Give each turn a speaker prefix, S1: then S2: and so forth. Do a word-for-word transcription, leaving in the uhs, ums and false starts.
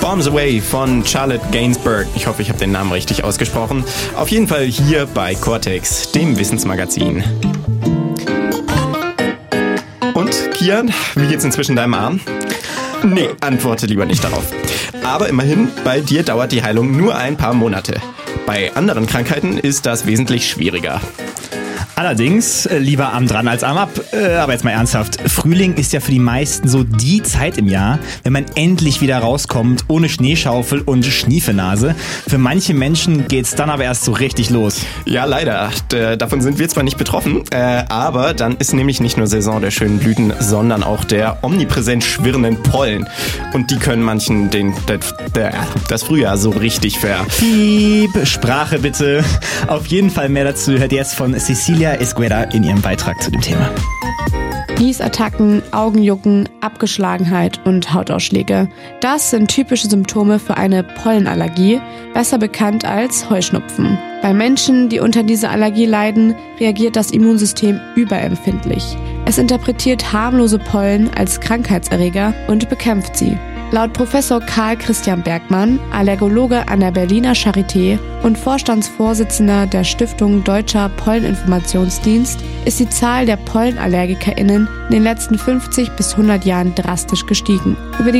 S1: Bombs Away von Charlotte Gainsbourg. Ich hoffe, ich habe den Namen richtig ausgesprochen. Auf jeden Fall hier bei Cortex, dem Wissensmagazin. Und, Kian, wie geht's inzwischen deinem Arm? Nee, antworte lieber nicht darauf. Aber immerhin, bei dir dauert die Heilung nur ein paar Monate. Bei anderen Krankheiten ist das wesentlich schwieriger.
S2: Allerdings, äh, lieber Arm dran als Arm ab. Äh, aber jetzt mal ernsthaft. Frühling ist ja für die meisten so die Zeit im Jahr, wenn man endlich wieder rauskommt, ohne Schneeschaufel und Schniefenase. Für manche Menschen geht's dann aber erst so richtig los.
S1: Ja, leider. D- davon sind wir zwar nicht betroffen, äh, aber dann ist nämlich nicht nur Saison der schönen Blüten, sondern auch der omnipräsent schwirrenden Pollen. Und die können manchen den, der, der, das Frühjahr so richtig ver...
S2: Piep, Sprache bitte. Auf jeden Fall mehr dazu hört ihr jetzt von Cecilia Esguera in ihrem Beitrag zu dem Thema.
S3: Niesattacken, Augenjucken, Abgeschlagenheit und Hautausschläge. Das sind typische Symptome für eine Pollenallergie, besser bekannt als Heuschnupfen. Bei Menschen, die unter dieser Allergie leiden, reagiert das Immunsystem überempfindlich. Es interpretiert harmlose Pollen als Krankheitserreger und bekämpft sie. Laut Professor Karl Christian Bergmann, Allergologe an der Berliner Charité und Vorstandsvorsitzender der Stiftung Deutscher Polleninformationsdienst, ist die Zahl der PollenallergikerInnen in den letzten fünfzig bis hundert Jahren drastisch gestiegen. Über die